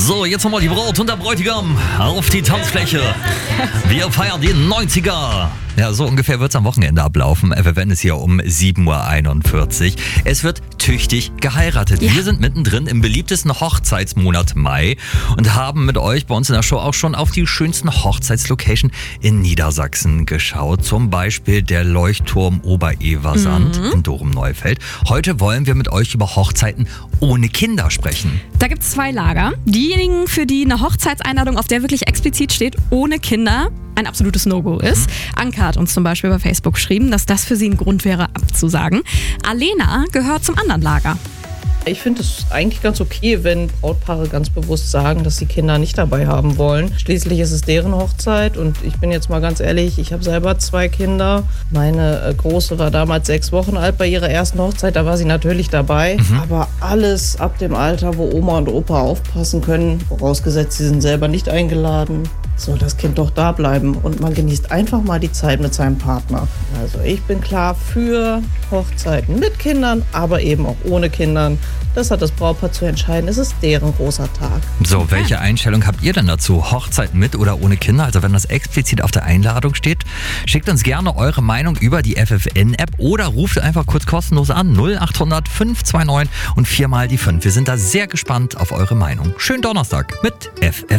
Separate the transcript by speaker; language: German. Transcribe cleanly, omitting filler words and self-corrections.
Speaker 1: So, jetzt nochmal die Braut und der Bräutigam auf die Tanzfläche. Wir feiern die 90er. Ja, so ungefähr wird es am Wochenende ablaufen. FFN ist hier um 7.41 Uhr. Es wird tüchtig geheiratet. Ja. Wir sind mittendrin im beliebtesten Hochzeitsmonat Mai und haben mit euch bei uns in der Show auch schon auf die schönsten Hochzeitslocation in Niedersachsen geschaut. Zum Beispiel der Leuchtturm Ober-Eversand in Dorum-Neufeld. Heute wollen wir mit euch über Hochzeiten ohne Kinder sprechen.
Speaker 2: Da gibt es zwei Lager. Diejenigen, für die eine Hochzeitseinladung, auf der wirklich explizit steht, ohne Kinder, ein absolutes No-Go ist. Anka hat uns zum Beispiel bei Facebook geschrieben, dass das für sie ein Grund wäre, abzusagen. Alena gehört zum anderen Lager.
Speaker 3: Ich finde es eigentlich ganz okay, wenn Brautpaare ganz bewusst sagen, dass sie Kinder nicht dabei haben wollen. Schließlich ist es deren Hochzeit und ich bin jetzt mal ganz ehrlich, ich habe selber 2 Kinder. Meine Große war damals 6 Wochen alt bei ihrer ersten Hochzeit, da war sie natürlich dabei. Aber alles ab dem Alter, wo Oma und Opa aufpassen können, vorausgesetzt, sie sind selber nicht eingeladen, soll das Kind doch da bleiben und man genießt einfach mal die Zeit mit seinem Partner. Also ich bin klar für Hochzeiten mit Kindern, aber eben auch ohne Kindern. Das hat das Brautpaar zu entscheiden. Es ist deren großer Tag.
Speaker 1: So, welche Einstellung habt ihr denn dazu? Hochzeit mit oder ohne Kinder? Also wenn das explizit auf der Einladung steht, schickt uns gerne eure Meinung über die FFN-App oder ruft einfach kurz kostenlos an 0800 529 und 4 mal die 5. Wir sind da sehr gespannt auf eure Meinung. Schönen Donnerstag mit FFN.